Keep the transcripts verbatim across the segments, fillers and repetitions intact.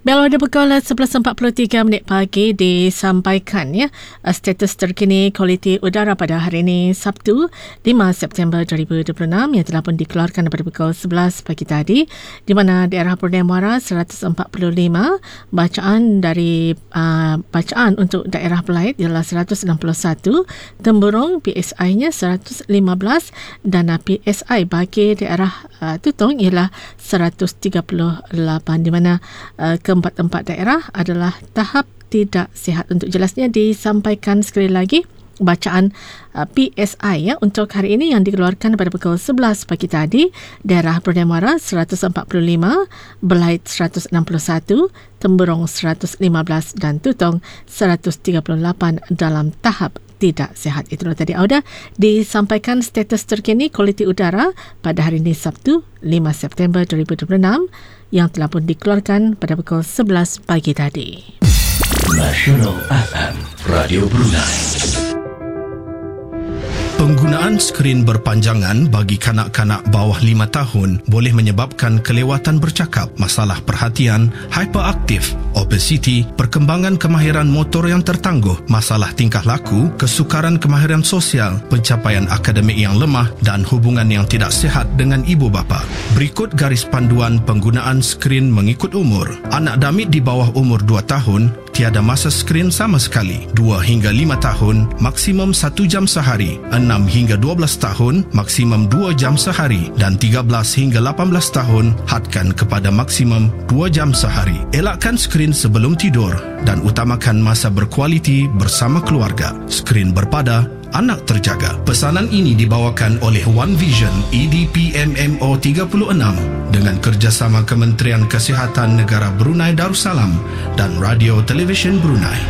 Bel pada pukul sebelas empat puluh tiga minit pagi disampaikan ya status terkini kualiti udara pada hari ini Sabtu lima September dua ribu dua puluh enam yang telah pun dikeluarkan pada pukul sebelas pagi tadi, di mana daerah Purnia Muara seratus empat puluh lima, bacaan dari uh, bacaan untuk daerah Belait ialah seratus enam puluh satu, Temburong P S I-nya seratus lima belas dan P S I bagi daerah uh, Tutong ialah seratus tiga puluh lapan, di mana uh, keempat-empat daerah adalah tahap tidak sihat. Untuk jelasnya disampaikan sekali lagi bacaan uh, P S I ya untuk hari ini yang dikeluarkan pada pukul sebelas pagi tadi. Daerah Purnia Muara seratus empat puluh lima, Belait seratus enam puluh satu, Temburong seratus lima belas dan Tutong seratus tiga puluh lapan dalam tahap tidak sihat. Itulah tadi Auda disampaikan status terkini kualiti udara pada hari ini Sabtu lima September dua ribu dua puluh enam yang telah pun dikeluarkan pada pukul sebelas pagi tadi. Nasional F M Radio Brunei. Penggunaan skrin berpanjangan bagi kanak-kanak bawah lima tahun boleh menyebabkan kelewatan bercakap, masalah perhatian, hyperaktif, obesiti, perkembangan kemahiran motor yang tertangguh, masalah tingkah laku, kesukaran kemahiran sosial, pencapaian akademik yang lemah dan hubungan yang tidak sihat dengan ibu bapa. Berikut garis panduan penggunaan skrin mengikut umur. Anak damit di bawah umur dua tahun, tiada masa skrin sama sekali. dua hingga lima tahun, maksimum satu jam sehari. enam hingga dua belas tahun, maksimum dua jam sehari. Dan tiga belas hingga lapan belas tahun, hadkan kepada maksimum dua jam sehari. Elakkan skrin sebelum tidur dan utamakan masa berkualiti bersama keluarga. Skrin berpada, anak terjaga. Pesanan ini dibawakan oleh One Vision E D P M M O tiga puluh enam dengan kerjasama Kementerian Kesihatan Negara Brunei Darussalam dan Radio Televisyen Brunei.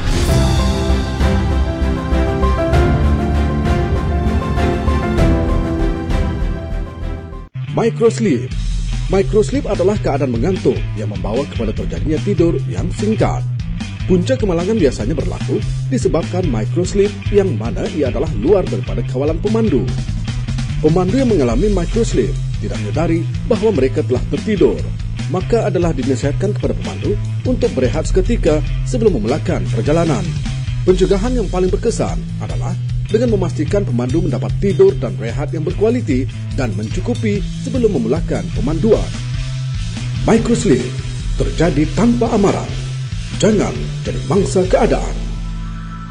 Microsleep. Microsleep adalah keadaan mengantuk yang membawa kepada terjadinya tidur yang singkat. Punca kemalangan biasanya berlaku disebabkan microsleep yang mana ia adalah luar daripada kawalan pemandu. Pemandu yang mengalami microsleep tidak menyadari bahawa mereka telah tertidur, maka adalah dinasihatkan kepada pemandu untuk berehat seketika sebelum memulakan perjalanan. Pencegahan yang paling berkesan adalah dengan memastikan pemandu mendapat tidur dan rehat yang berkualiti dan mencukupi sebelum memulakan pemanduan. Microsleep terjadi tanpa amaran. Jangan jadi mangsa keadaan.